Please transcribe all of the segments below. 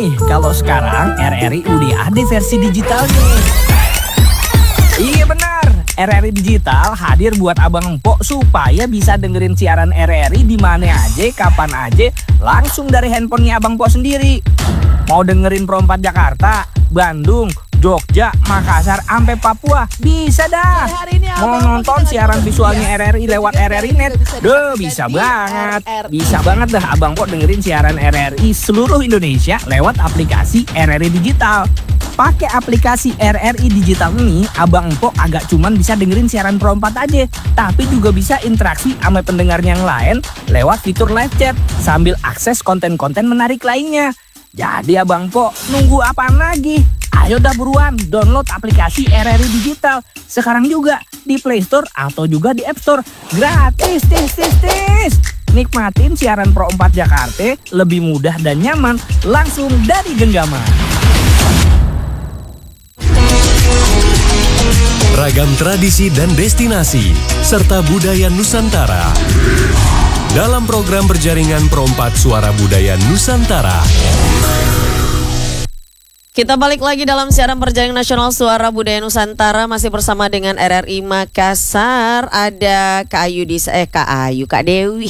nih kalau sekarang RRI udah ada versi digitalnya. Iya benar, RRI Digital hadir buat abang empok supaya bisa dengerin siaran RRI di mana aja, kapan aja, langsung dari handphonenya abang empok sendiri. Mau dengerin Pro 4 Jakarta, Bandung, Jogja, Makassar, sampai Papua, bisa dah. Mau nonton siaran visualnya RRI lewat RRI Net, bisa banget. Bisa banget dah abang empok dengerin siaran RRI seluruh Indonesia lewat aplikasi RRI Digital. Pakai aplikasi RRI Digital ini, abang empok agak cuman bisa dengerin siaran Pro 4 aja, tapi juga bisa interaksi sama pendengar yang lain lewat fitur live chat sambil akses konten-konten menarik lainnya. Jadi abang empok nunggu apaan lagi? Ayo dah buruan download aplikasi RRI Digital sekarang juga di Play Store atau juga di App Store. Gratis, tis. Nikmatin siaran Pro 4 Jakarta lebih mudah dan nyaman langsung dari genggaman. Ragam tradisi dan destinasi serta budaya Nusantara dalam program berjaringan Pro 4 Suara Budaya Nusantara. Kita balik lagi dalam siaran perjaringan nasional Suara Budaya Nusantara, masih bersama dengan RRI Makassar. Ada Kak Dewi.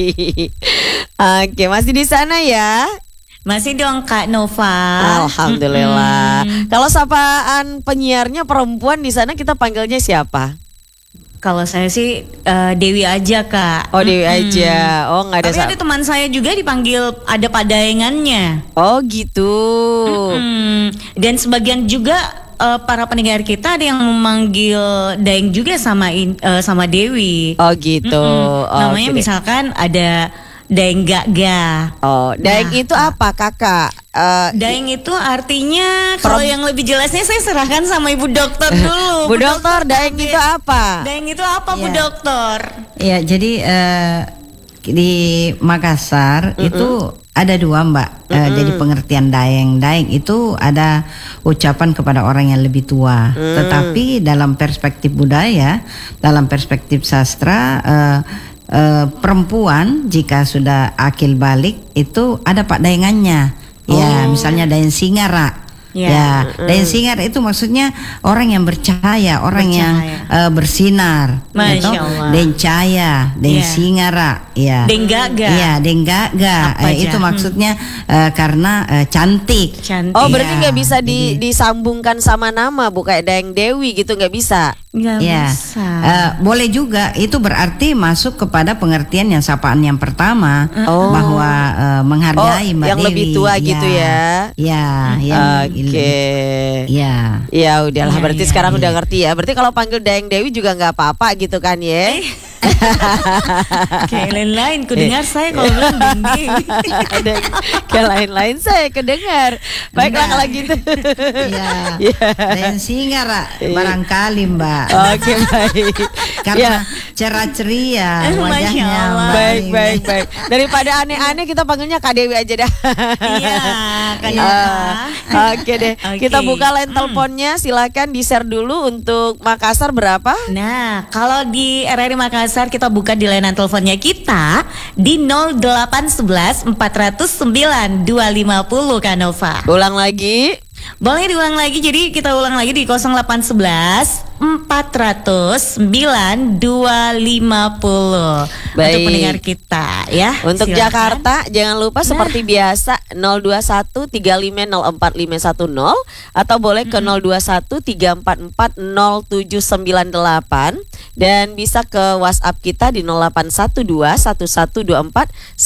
Oke, masih di sana ya? Masih dong Kak Nova. Alhamdulillah. Kalau sapaan penyiarnya perempuan di sana kita panggilnya siapa? Kalau saya sih Dewi aja Kak. Oh Dewi aja. Oh nggak ada. Tapi ada teman saya juga dipanggil ada padaengannya. Oh gitu. Dan sebagian juga para pendengar kita ada yang memanggil Daeng juga sama Dewi. Oh gitu. Namanya misalkan ada Daeng Gaga. Oh, Daeng itu apa kakak? Daeng itu artinya kalau yang lebih jelasnya saya serahkan sama Ibu Dokter dulu. Bu Dokter, Daeng itu apa? Daeng itu apa Bu Dokter? Ya, jadi di Makassar itu ada dua Mbak. Jadi pengertian Daeng itu ada ucapan kepada orang yang lebih tua. Tetapi dalam perspektif budaya, dalam perspektif sastra, perempuan jika sudah akil balik itu ada pak daengannya. Ya, misalnya Daeng Singara. Daeng Singara itu maksudnya orang yang bercahaya, orang yang bersinar. Masya Allah. Daeng Cahaya, Daeng Singara, ya. Daeng Gaga. Iya, Daeng Gaga. Itu maksudnya karena cantik. Oh, berarti nggak bisa disambungkan sama nama, bu kayak Daeng Dewi gitu, nggak bisa. Nggak bisa. Boleh juga, itu berarti masuk kepada pengertian yang sapaan yang pertama, bahwa menghargai Mbak yang Dewi. Lebih tua gitu ya. Oke. Ya udahlah, berarti sekarang udah ngerti ya. Berarti kalau panggil Daeng Dewi juga nggak apa-apa gitu kan ya. Kayak lain-lain kudengar saya kalau bilang Daeng Dewi. Kayak lain-lain saya kedengar. Baiklah kalau gitu. Daeng Singara barangkali Mbak. Oke, baik. Karena cerah ceria wajahnya. Baik. Daripada aneh-aneh kita panggilnya Kak Dewi aja dah. Iya, Kak Dewi. Oke deh. Kita buka line teleponnya, silakan di-share dulu untuk Makassar berapa? Nah, kalau di RRI Makassar kita buka di layanan teleponnya kita di 0811 409 250 Kak Nova. Ulang lagi. Boleh diulang lagi, jadi kita ulang lagi di 0811 409 250. Untuk pendengar kita ya. Untuk silakan. Jakarta jangan lupa seperti biasa 021 350 atau boleh ke 021 344 0798 dan bisa ke WhatsApp kita di 0812 1124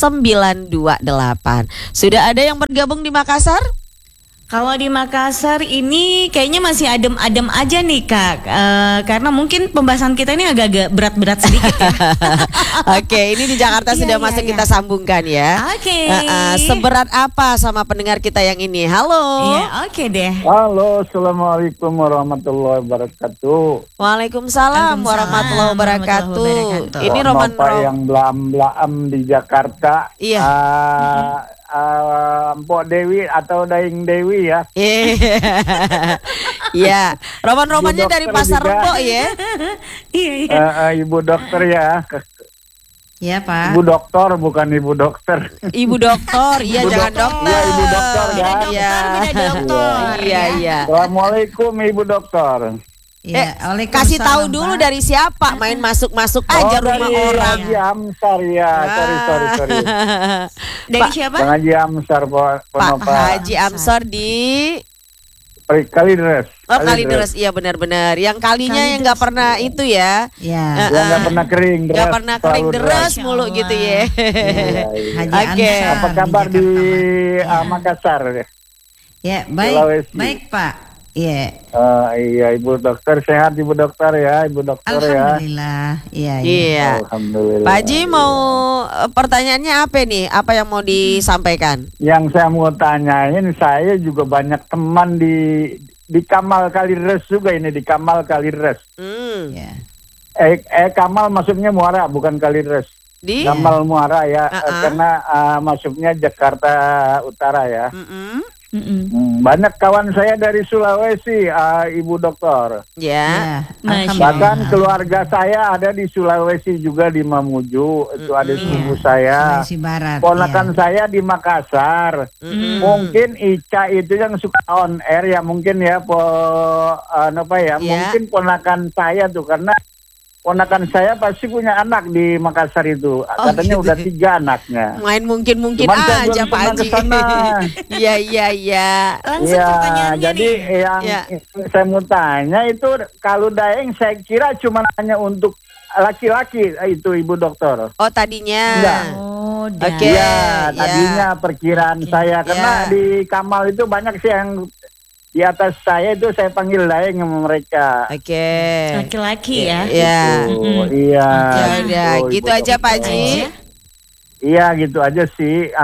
928. Sudah ada yang bergabung di Makassar? Kalau di Makassar ini kayaknya masih adem-adem aja nih Kak, karena mungkin pembahasan kita ini agak-agak berat-berat sedikit ya. Oke, ini di Jakarta sudah masuk kita sambungkan ya. Oke. Seberat apa sama pendengar kita yang ini? Halo. Iya, oke deh. Halo, assalamualaikum warahmatullahi wabarakatuh. Waalaikumsalam warahmatullahi wabarakatuh. Ini Roman yang belam-belam di Jakarta. Iya. Mpok Dewi atau Daeng Dewi ya. Iya. Roman-romannya dari Pasar Rebo ya. Iya. Ibu Dokter ya. Iya Pak. Ibu dokter bukan ibu dokter. Ibu dokter, iya Ibu jangan dokter. dokter. Iya, ibu dokter, Beda kan? dokter, beda dokter. Iya, iya. Assalamualaikum ibu dokter. Iya, Kasih tahu Waalaikumsalam, dulu Pak. dari siapa, main masuk-masuk aja rumah dari orang. Haji Amsar ya. Sorry. Dari siapa? Bang Haji Amsar Pak Ponapa. Haji Amsor di Kalideres. Kalideres, iya benar-benar. Yang kalinya yang nggak pernah itu ya. Iya. Yang nggak pernah kering. Nggak pernah kering selalu deres Masya mulu Allah. gitu ya. Haji Oke. Ansar Apa kabar di Jakarta. Makassar? Ya, baik. Sulawesi. Baik, Pak. Iya. Iya ibu dokter sehat ibu dokter ya ibu dokter ya. Alhamdulillah. Iya, Iya. Alhamdulillah. Pak Haji mau pertanyaannya apa nih? Apa yang mau disampaikan? Yang saya mau tanyain, saya juga banyak teman di Kamal Kalideres juga ini di Kamal Kalideres. Iya. Kamal masuknya Muara bukan Kalideres. Di Kamal Muara ya, karena masuknya Jakarta Utara ya. Banyak kawan saya dari Sulawesi, ibu dokter. ya. Masya Bahkan keluarga saya ada di Sulawesi juga di Mamuju, itu ada sepupu saya. Sulawesi Barat. Ponakan saya di Makassar. Mungkin Ica itu yang suka on air ya mungkin ya mungkin ponakan saya tuh karena ponakan saya pasti punya anak di Makassar itu. Katanya gitu. udah 3 anaknya. Main mungkin Cuman saya aja belum Pak pernah Haji. kesana. Iya. Langsung Iya, pertanyaannya jadi nih. yang Ya. saya mau tanya itu kalau daeng saya kira cuma hanya untuk laki-laki itu ibu dokter. Oh tadinya. Enggak. Oh, Oke. Iya, ya. tadinya perkiraan saya karena Ya. di Kamal itu banyak sih yang di atas saya itu saya panggil daeng sama mereka. Oke. Laki-laki ya. Ya. Iya. Ya udah, Ibu gitu aja dokter. Pak Haji. Iya, gitu aja sih.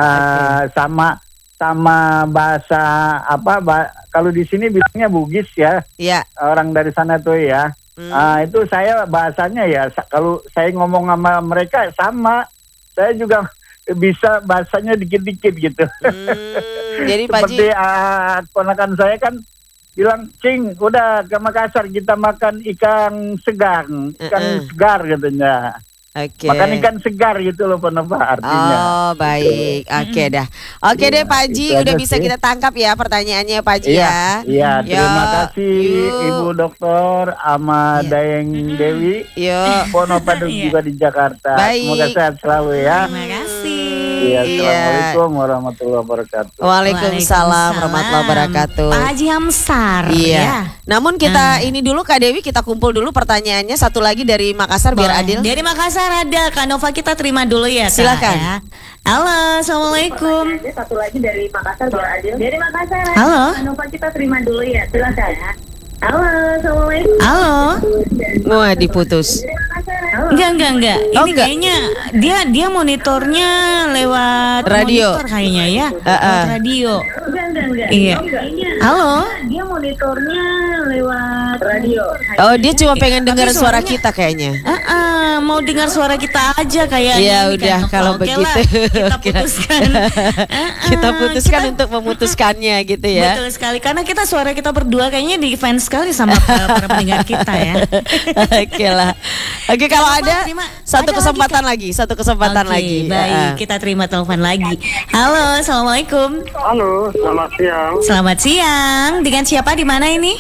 Sama bahasa kalau di sini bilangnya Bugis ya. Ya. Orang dari sana tuh ya. Itu saya bahasanya ya kalau saya ngomong sama mereka sama. Saya juga bisa bahasanya dikit-dikit gitu. Jadi Pak Haji. Seperti ponakan saya kan bilang, "Cing, udah ke Makassar kita makan ikan segar katanya." Oke. Makan ikan segar gitu loh artinya. Oh baik, oke dah. Oke deh Pak Haji, itu udah aja bisa sih. kita tangkap ya pertanyaannya Pak Haji ya. Iya, terima Yo, kasih yuk. Ibu Dokter ama Dayeng Dewi. Yuk. Ponopadu juga di Jakarta. Baik. Semoga sehat selalu ya. Terima kasih. Iya, Iya. Assalamualaikum warahmatullahi wabarakatuh. Waalaikumsalam warahmatullahi wabarakatuh. Pak Haji Hamsar. Iya. Ya. Namun kita ini dulu Kak Dewi, kita kumpul dulu pertanyaannya satu lagi dari Makassar biar Boleh. adil. Dari Makassar ada Kak Nova, kita terima dulu ya Kak, Silakan. ya. Halo, assalamualaikum. Satu lagi dari Makassar biar adil. Dari Makassar. Halo. Nova kita terima dulu ya. Silakan. Halo, assalamualaikum. Halo. Wah diputus. Dari Makassar. Halo. Enggak. Oh, Ini enggak. kayaknya dia monitornya lewat Radio. monitor kayaknya ya. Lewat radio. Enggak. Iya. Halo. Dia monitornya lewat radio. Oh dia cuma pengen dengar Tapi suara suaranya- kita kayaknya. Mau dengar suara kita aja kayaknya. Ya ini, udah, Kak Nova. kalau Oke begitu lah, kita putuskan. Kita putuskan untuk memutuskannya gitu ya. Betul sekali, karena kita suara kita berdua kayaknya di fans sekali sama para pendengar kita ya. Oke lah. Oke kalau ada terima. satu Ada kesempatan lagi, satu kesempatan Oke, lagi. baik, kita terima telepon lagi. Halo, assalamualaikum. Halo, selamat siang. Selamat siang. Dengan siapa di mana ini?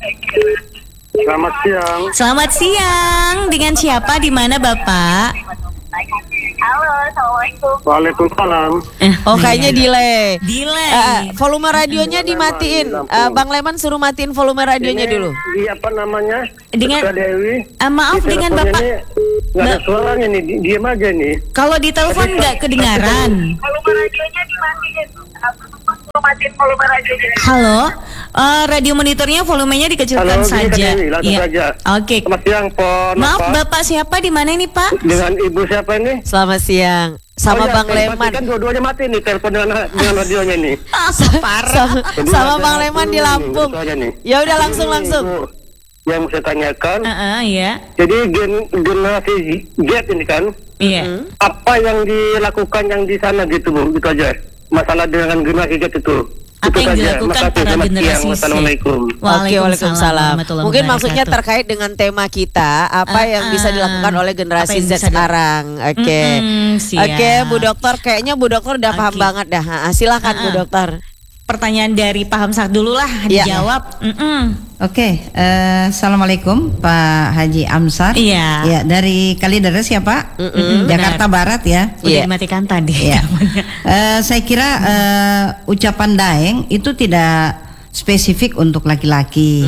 Selamat siang. Selamat siang. Dengan siapa di mana Bapak? Halo, assalamualaikum. Waalaikumsalam. Oh kayaknya delay. Delay. Volume radionya dimatiin. Bang Leman suruh matiin volume radionya dulu. Iya, apa namanya? Dengan- Dokter Dewi. Maaf, Di dengan teleponnya Bapak. ini nggak ada suaranya nih, diam aja nih. Kalau di telepon nggak kedengaran. Volume radionya dimatiin. Matiin volume radionya. Halo, radio monitornya volumenya dikecilkan Halo, gini, Kak saja. Dewi, langsung Iya. saja. Oke. Selamat siang, Pon. Maaf, Apa? Bapak siapa di mana ini Pak? Dengan ibu siapa ini? Selamat siang. Sama Oh, iya, Bang saya Leman. pastikan dua-duanya mati nih telepon dengan radionya nih. Sama, Jadi sama ada Bang Leman di satu, Lampung. itu aja nih. Ya udah langsung. Ibu, yang saya tanyakan, Iya. jadi generasi Z ini kan, Iya. apa yang dilakukan yang di sana gitu Bu, gitu aja. Masalah dengan generasi Z itu. Apa yang saja. dilakukan Makasih, para selamat generasi siang. Z? Wassalamualaikum. Oke, waalaikumsalam. warahmatullahi Mungkin maksudnya wabarakatuh. terkait dengan tema kita, apa yang bisa dilakukan oleh Apa generasi yang Z bisa sekarang. Oke. siap. Oke, Bu Dokter, kayaknya Bu Dokter udah paham Oke. banget dah. Silakan Bu Dokter. Pertanyaan dari Pak Hamzah dulu lah Iya. dijawab. Oke, assalamualaikum Pak Haji Amsar. Iya. Ya, dari Kalideres ya Pak, Jakarta Barat ya. Udah Iya. dimatikan tadi. Ya. namanya. Saya kira ucapan daeng itu tidak spesifik untuk laki-laki.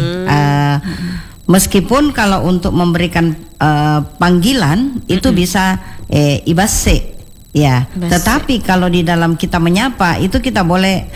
Meskipun kalau untuk memberikan panggilan itu bisa ibase. Ya, Ibase. tetapi kalau di dalam kita menyapa itu kita boleh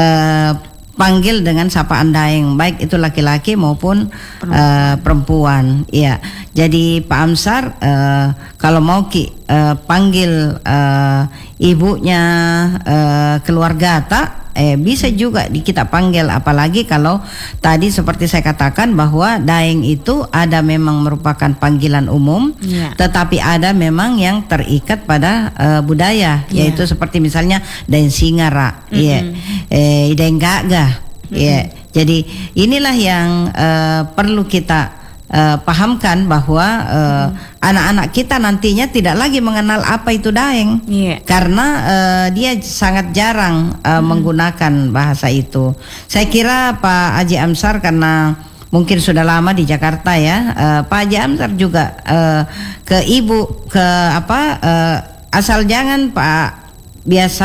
panggil dengan sapaan daeng, baik itu laki-laki maupun perempuan. Ya, jadi Pak Amsar kalau mau panggil ibunya keluarga tak bisa juga kita panggil, apalagi kalau tadi seperti saya katakan bahwa daeng itu ada memang merupakan panggilan umum, Iya. tetapi ada memang yang terikat pada budaya, Iya. yaitu seperti misalnya daeng singara, ya, daeng gagah, ya. Jadi inilah yang perlu kita pahamkan bahwa anak-anak kita nantinya tidak lagi mengenal apa itu daeng, Iya. karena dia sangat jarang menggunakan bahasa itu. Saya kira Pak Haji Amsar karena mungkin sudah lama di Jakarta ya, Pak Haji Amsar juga ke ibu asal jangan Pak biasa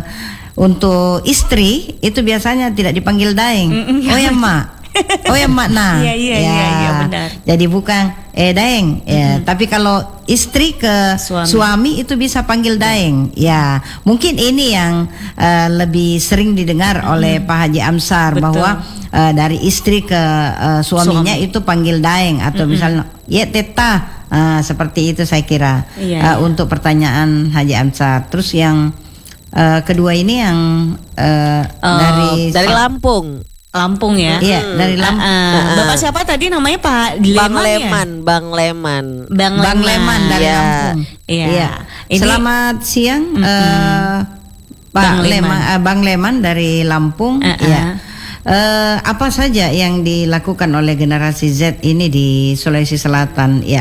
untuk istri itu biasanya tidak dipanggil daeng. Oh ya mak. Oh ya mak nah. Iya, benar. Jadi bukan daeng ya, tapi kalau istri ke suami itu bisa panggil daeng. Ya, mungkin ini yang lebih sering didengar oleh Pak Haji Amsar. Betul. Bahwa dari istri ke suaminya itu panggil daeng atau misalnya ya teta, seperti itu saya kira. Iya. Untuk pertanyaan Haji Amsar. Terus yang kedua ini yang Dari Lampung. Lampung ya. Iya, dari Lampung. Bapak siapa tadi namanya Pak Leman ya? Bang Leman. Bang Leman dari Iya. Lampung. Iya. Iya. Ini- Selamat siang Pak Bang Leman. Bang Leman dari Lampung. Iya. Apa saja yang dilakukan oleh generasi Z ini di Sulawesi Selatan? Ya.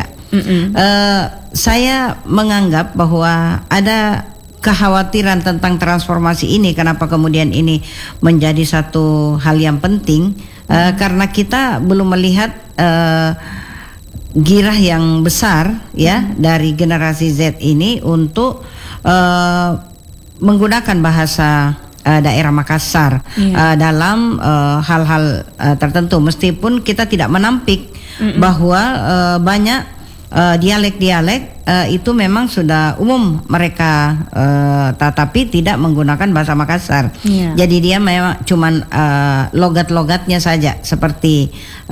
Saya menganggap bahwa ada kekhawatiran tentang transformasi ini. Kenapa kemudian ini menjadi satu hal yang penting? Karena kita belum melihat girah yang besar ya dari generasi Z ini untuk menggunakan bahasa daerah Makassar dalam hal-hal tertentu. Meskipun kita tidak menampik bahwa banyak dialek-dialek itu memang sudah umum mereka, tetapi tidak menggunakan bahasa Makassar. Iya. Jadi dia memang cuman logat-logatnya saja, seperti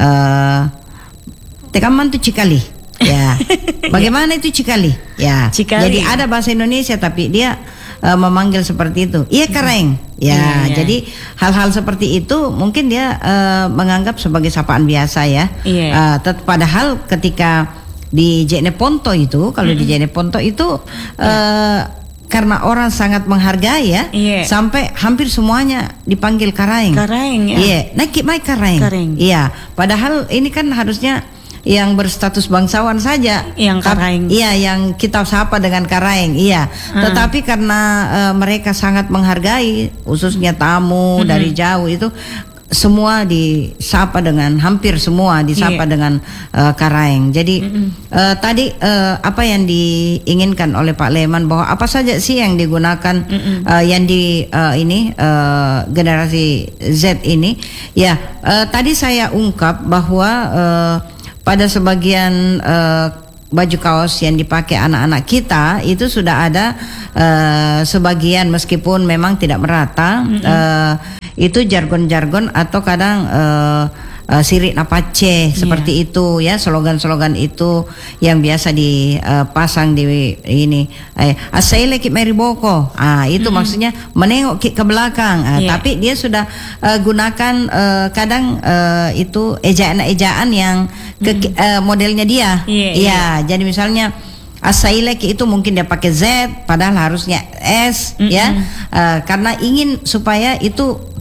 tekaman tuh cikali. Ya, bagaimana itu cikali? Ya, Cikali. jadi ada bahasa Indonesia tapi dia memanggil seperti itu. Iya kareng. Ya, Iya. jadi hal-hal seperti itu mungkin dia menganggap sebagai sapaan biasa ya. Iya. Padahal ketika di Jeneponto itu, kalau di Jeneponto itu karena orang sangat menghargai ya, Iya. sampai hampir semuanya dipanggil kareng. Kareng ya. Iya, naik kareng. Kareng. Iya, padahal ini kan harusnya yang berstatus bangsawan saja. Yang kareng. Iya, yang kita sapa dengan kareng. Iya. Tetapi karena mereka sangat menghargai, khususnya tamu dari jauh itu, semua disapa dengan, hampir semua disapa dengan kareng. Jadi tadi apa yang diinginkan oleh Pak Leman, bahwa apa saja sih yang digunakan yang di generasi Z ini ya, tadi saya ungkap bahwa pada sebagian baju kaos yang dipakai anak-anak kita itu sudah ada sebagian, meskipun memang tidak merata, itu jargon-jargon atau kadang sirik napace seperti itu ya, slogan-slogan itu yang biasa dipasang di ini, asaile ki meriboko, itu maksudnya menengok ke belakang, tapi dia sudah gunakan kadang itu ejaan-ejaan yang modelnya dia. Iya, jadi misalnya asailek itu mungkin dia pakai Z padahal harusnya S ya, karena ingin supaya itu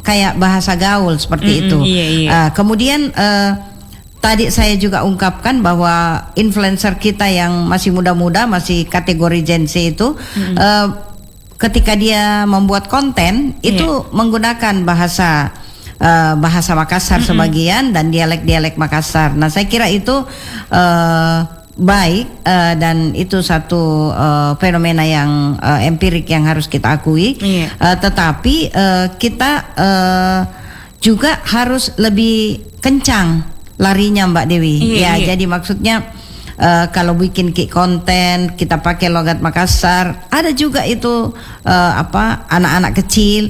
kayak bahasa gaul seperti itu. Kemudian tadi saya juga ungkapkan bahwa influencer kita yang masih muda-muda, masih kategori Gen Z itu, ketika dia membuat konten itu menggunakan bahasa Makassar sebagian dan dialek-dialek Makassar. Nah, saya kira itu baik dan itu satu fenomena yang empirik yang harus kita akui. Tetapi kita juga harus lebih kencang larinya Mbak Dewi. Jadi maksudnya kalau bikin konten kita pakai logat Makassar, ada juga itu anak-anak kecil,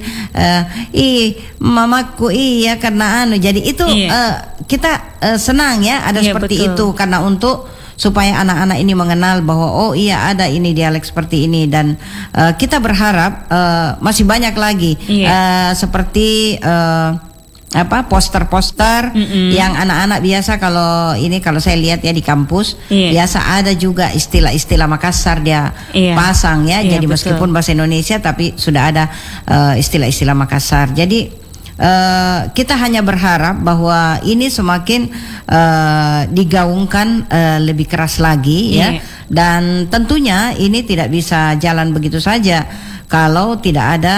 mamaku iya karena jadi itu kita senang ya ada seperti itu, karena untuk supaya anak-anak ini mengenal bahwa oh iya ada ini dialek seperti ini, dan kita berharap masih banyak lagi seperti poster-poster yang anak-anak biasa kalau saya lihat ya di kampus biasa ada juga istilah-istilah Makassar dia pasang ya. Jadi meskipun bahasa Indonesia tapi sudah ada istilah-istilah Makassar. Jadi kita hanya berharap bahwa ini semakin digaungkan lebih keras lagi ya. Dan tentunya ini tidak bisa jalan begitu saja kalau tidak ada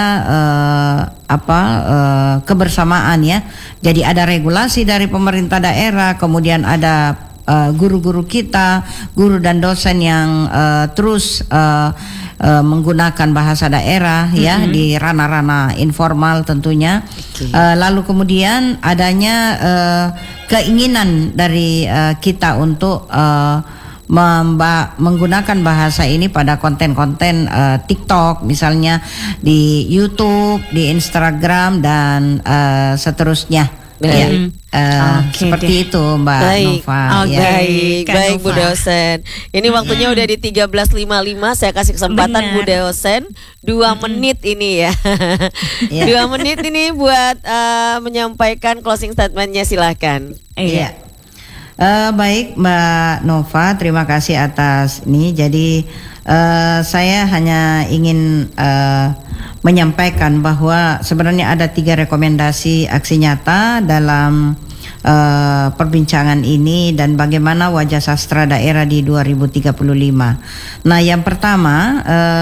kebersamaan ya. Jadi ada regulasi dari pemerintah daerah, kemudian ada guru-guru kita, guru dan dosen yang terus menggunakan bahasa daerah ya di ranah-ranah informal tentunya. Lalu kemudian adanya keinginan dari kita untuk menggunakan bahasa ini pada konten-konten TikTok misalnya, di YouTube, di Instagram dan seterusnya. Seperti itu Mbak Nova. Baik Bu dosen. Ini waktunya udah di 13.55. Saya kasih kesempatan Bu dosen 2 menit ini ya. 2 menit ini buat menyampaikan closing statementnya, silahkan. Baik Mbak Nova, terima kasih atas ini. Jadi saya hanya ingin menyampaikan bahwa sebenarnya ada 3 rekomendasi aksi nyata dalam perbincangan ini dan bagaimana wajah sastra daerah di 2035. Nah, yang pertama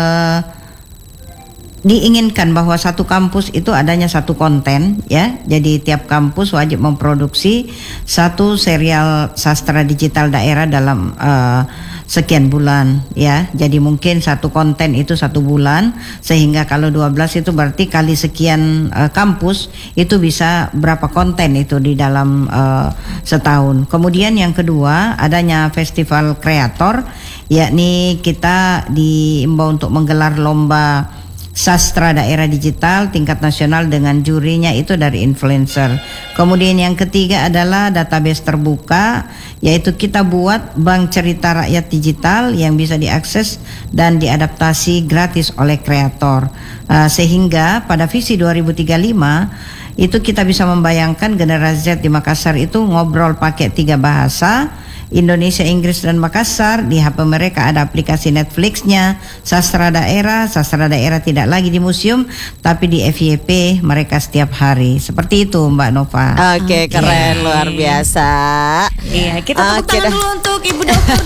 diinginkan bahwa satu kampus itu adanya satu konten ya. Jadi tiap kampus wajib memproduksi satu serial sastra digital daerah dalam sekian bulan ya. Jadi mungkin satu konten itu 1 bulan, sehingga kalau 12 itu berarti kali sekian kampus itu bisa berapa konten itu di dalam setahun. Kemudian yang kedua adanya festival kreator, yakni kita diimbau untuk menggelar lomba sastra daerah digital tingkat nasional dengan jurinya itu dari influencer. Kemudian yang ketiga adalah database terbuka, yaitu kita buat bank cerita rakyat digital yang bisa diakses dan diadaptasi gratis oleh kreator, sehingga pada visi 2035 itu kita bisa membayangkan generasi Z di Makassar itu ngobrol pakai 3 bahasa, Indonesia, Inggris, dan Makassar. Di HP mereka ada aplikasi Netflix-nya, sastra daerah tidak lagi di museum tapi di FYP mereka setiap hari. Seperti itu Mbak Nova. Oke, keren, luar biasa. Kita tepuk tangan dulu untuk Ibu Dokter.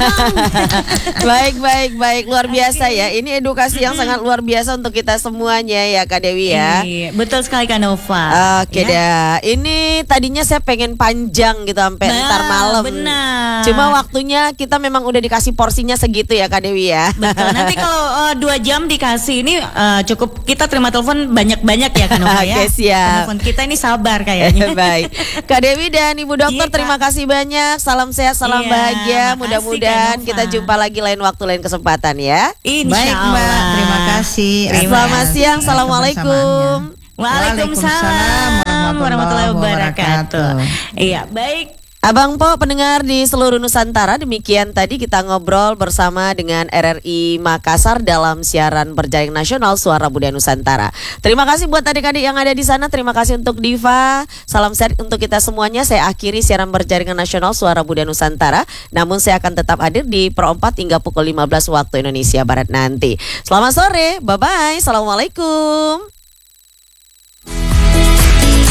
Baik, luar biasa ya. Ini edukasi yang sangat luar biasa untuk kita semuanya ya Kak Dewi ya. Betul sekali Kak Nova. Oke dah. Ini tadinya saya pengen panjang gitu sampai ntar malam. Benar. Cuma waktunya kita memang udah dikasih porsinya segitu ya Kak Dewi ya. Betul. Nanti kalau 2 jam dikasih ini cukup kita terima telepon banyak-banyak ya Kak Nova ya. Oke, siap. Telepon kita ini sabar kayaknya. Baik. Kak Dewi dan Ibu Dokter, terima kasih banyak. Salam sehat, salam bahagia. Mudah-mudahan kita jumpa lagi lain waktu, lain kesempatan ya. Baik Mbak, terima kasih. Selamat siang. Assalamualaikum. Waalaikumsalam warahmatullahi wabarakatuh. Iya, baik. Abang Po, pendengar di seluruh Nusantara, demikian tadi kita ngobrol bersama dengan RRI Makassar dalam siaran berjaring nasional Suara Budaya Nusantara. Terima kasih buat adik-adik yang ada di sana, terima kasih untuk Diva. Salam sehat untuk kita semuanya. Saya akhiri siaran berjaringan nasional Suara Budaya Nusantara. Namun saya akan tetap hadir di Pro 4 hingga pukul 15 waktu Indonesia Barat nanti. Selamat sore, bye-bye. Assalamualaikum.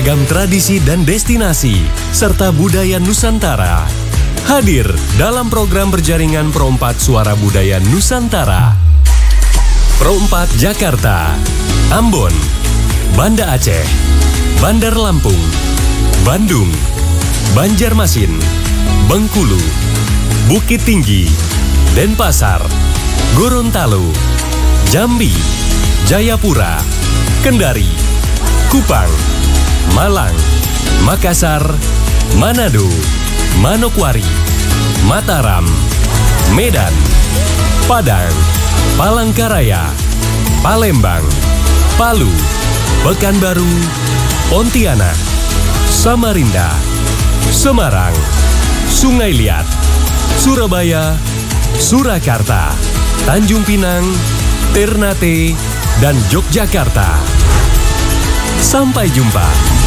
beragam tradisi dan destinasi, serta budaya Nusantara. Hadir dalam program berjaringan Pro4 Suara Budaya Nusantara. Pro4 Jakarta, Ambon, Banda Aceh, Bandar Lampung, Bandung, Banjarmasin, Bengkulu, Bukit Tinggi, Denpasar, Gorontalo, Jambi, Jayapura, Kendari, Kupang, Malang, Makassar, Manado, Manokwari, Mataram, Medan, Padang, Palangkaraya, Palembang, Palu, Pekanbaru, Pontianak, Samarinda, Semarang, Sungai Liat, Surabaya, Surakarta, Tanjung Pinang, Ternate, dan Yogyakarta. Sampai jumpa.